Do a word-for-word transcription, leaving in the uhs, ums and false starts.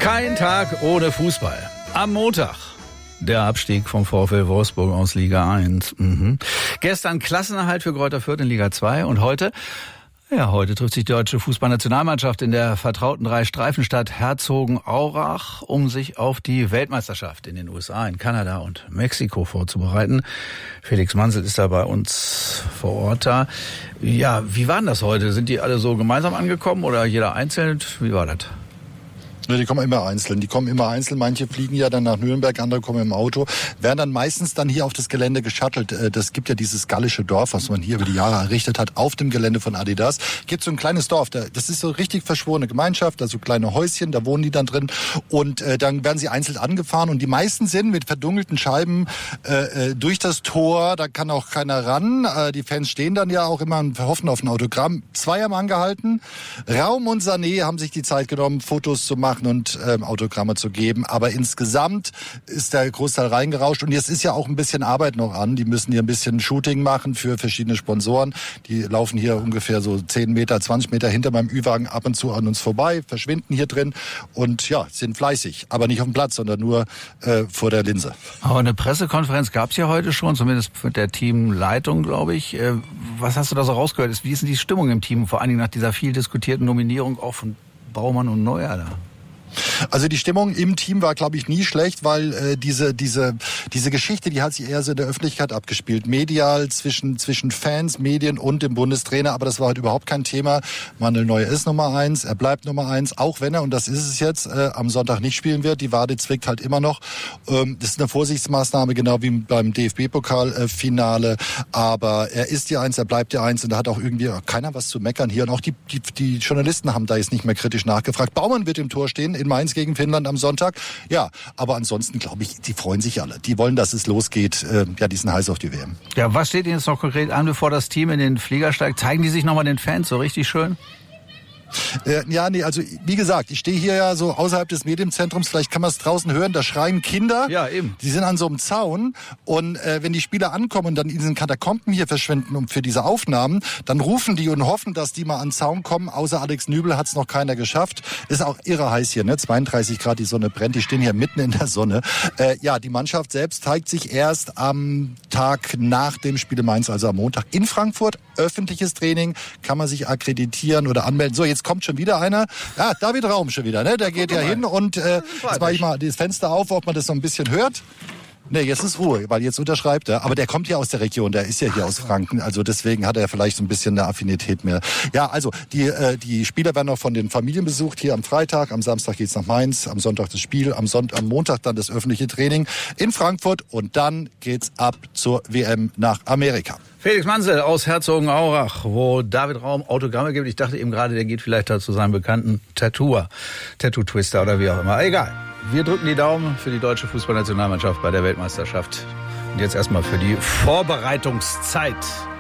Kein Tag ohne Fußball. Am Montag der Abstieg vom VfL Wolfsburg aus Liga eins. Mhm. Gestern Klassenerhalt für Greuther Fürth in Liga zwei und heute, ja, heute trifft sich die deutsche Fußballnationalmannschaft in der vertrauten Drei-Streifenstadt Herzogenaurach, um sich auf die Weltmeisterschaft in den U S A, in Kanada und Mexiko vorzubereiten. Felix Manzel ist da bei uns vor Ort da. Ja, wie war denn das heute? Sind die alle so gemeinsam angekommen oder jeder einzeln? Wie war das? Ja, die kommen immer einzeln. Die kommen immer einzeln. Manche fliegen ja dann nach Nürnberg, andere kommen im Auto. Werden dann meistens dann hier auf das Gelände geschuttelt. Das gibt ja dieses gallische Dorf, was man hier über die Jahre errichtet hat, auf dem Gelände von Adidas. Gibt so ein kleines Dorf. Das ist so richtig verschworene Gemeinschaft, also kleine Häuschen, da wohnen die dann drin. Und äh, dann werden sie einzeln angefahren. Und die meisten sind mit verdunkelten Scheiben äh, durch das Tor. Da kann auch keiner ran. Äh, die Fans stehen dann ja auch immer und hoffen auf ein Autogramm. Zwei haben angehalten. Raum und Sané haben sich die Zeit genommen, Fotos zu machen und ähm, Autogramme zu geben. Aber insgesamt ist der Großteil reingerauscht. Und jetzt ist ja auch ein bisschen Arbeit noch an. Die müssen hier ein bisschen Shooting machen für verschiedene Sponsoren. Die laufen hier ungefähr so zehn Meter, zwanzig Meter hinter meinem Ü-Wagen ab und zu an uns vorbei, verschwinden hier drin und ja, sind fleißig. Aber nicht auf dem Platz, sondern nur äh, vor der Linse. Aber eine Pressekonferenz gab es ja heute schon, zumindest mit der Teamleitung, glaube ich. Äh, was hast du da so rausgehört? Wie ist denn die Stimmung im Team, vor allen Dingen nach dieser viel diskutierten Nominierung auch von Baumann und Neuer da? Also die Stimmung im Team war, glaube ich, nie schlecht, weil äh, diese diese diese Geschichte, die hat sich eher so in der Öffentlichkeit abgespielt, medial zwischen zwischen Fans, Medien und dem Bundestrainer. Aber das war halt überhaupt kein Thema. Manuel Neuer ist Nummer eins, er bleibt Nummer eins, auch wenn er, und das ist es jetzt, äh, am Sonntag nicht spielen wird. Die Wade zwickt halt immer noch. Ähm, das ist eine Vorsichtsmaßnahme, genau wie beim D F B-Pokal-Finale. Aber er ist die Eins, er bleibt die Eins und da hat auch irgendwie keiner was zu meckern hier. Und auch die die die Journalisten haben da jetzt nicht mehr kritisch nachgefragt. Baumann wird im Tor stehen in Mainz gegen Finnland am Sonntag. Ja, aber ansonsten glaube ich, die freuen sich alle. Die wollen, dass es losgeht. Äh, ja, die sind heiß auf die W M. Ja, was steht Ihnen jetzt noch konkret an, bevor das Team in den Flieger steigt? Zeigen die sich nochmal den Fans so richtig schön? Äh, ja, nee, also wie gesagt, ich stehe hier ja so außerhalb des Medienzentrums, vielleicht kann man es draußen hören, da schreien Kinder. Ja, eben. Die sind an so einem Zaun und äh, wenn die Spieler ankommen und dann in diesen Katakomben hier verschwinden um für diese Aufnahmen, dann rufen die und hoffen, dass die mal an den Zaun kommen. Außer Alex Nübel hat es noch keiner geschafft. Ist auch irre heiß hier, ne? zweiunddreißig Grad, die Sonne brennt, die stehen hier mitten in der Sonne. Äh, ja, die Mannschaft selbst zeigt sich erst am Tag nach dem Spiel in Mainz, also am Montag in Frankfurt. Öffentliches Training, kann man sich akkreditieren oder anmelden. So, jetzt kommt schon wieder einer. Ja, David Raum schon wieder, ne? Der geht ja hin und äh, jetzt mache ich mal das Fenster auf, ob man das so ein bisschen hört. Nee, jetzt ist Ruhe, weil jetzt unterschreibt er. Aber der kommt ja aus der Region, der ist ja hier aus Franken. Also deswegen hat er vielleicht so ein bisschen eine Affinität mehr. Ja, also die äh, die Spieler werden noch von den Familien besucht. Hier am Freitag, am Samstag geht's nach Mainz, am Sonntag das Spiel, am, Sonntag, am Montag dann das öffentliche Training in Frankfurt. Und dann geht's ab zur W M nach Amerika. Felix Manzel aus Herzogenaurach, wo David Raum Autogramme gibt. Ich dachte eben gerade, der geht vielleicht da zu seinem bekannten Tattooer, Tattoo-Twister oder wie auch immer. Egal. Wir drücken die Daumen für die deutsche Fußballnationalmannschaft bei der Weltmeisterschaft. Und jetzt erstmal für die Vorbereitungszeit.